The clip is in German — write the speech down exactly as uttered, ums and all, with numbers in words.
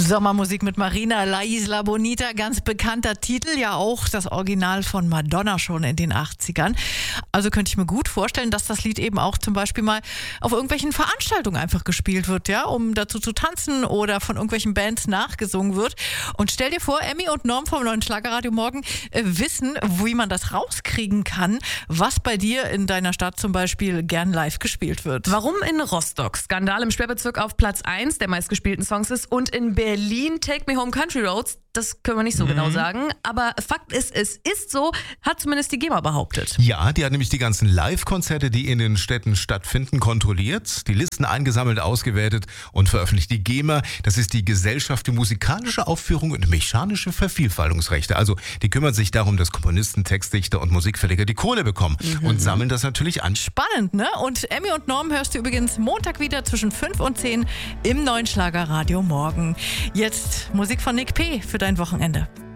Sommermusik mit Marina, La Isla Bonita, ganz bekannter Titel, ja auch das Original von Madonna schon in den achtzigern. Also könnte ich mir gut vorstellen, dass das Lied eben auch zum Beispiel mal auf irgendwelchen Veranstaltungen einfach gespielt wird, ja, um dazu zu tanzen oder von irgendwelchen Bands nachgesungen wird. Und stell dir vor, Emmy und Norm vom neuen Schlagerradio morgen äh, wissen, wie man das rauskriegen kann, was bei dir in deiner Stadt zum Beispiel gern live gespielt wird. Warum in Rostock Skandal im Sperrbezirk auf Platz eins der meistgespielten Songs ist und in Berlin Take Me Home Country Roads, das können wir nicht so mhm. genau sagen. Aber Fakt ist, es ist so, hat zumindest die GEMA behauptet. Ja, die hat nämlich die ganzen Live-Konzerte, die in den Städten stattfinden, kontrolliert, die Listen eingesammelt, ausgewertet und veröffentlicht. Die GEMA, das ist die Gesellschaft für musikalische Aufführung und mechanische Vervielfaltungsrechte. Also die kümmert sich darum, dass Komponisten, Textdichter und Musikverleger die Kohle bekommen mhm. und sammeln das natürlich an. Spannend, ne? Und Emmy und Norm hörst du übrigens Montag wieder zwischen fünf und zehn im neuen Schlagerradio morgen. Jetzt Musik von Nick P. für dein Wochenende.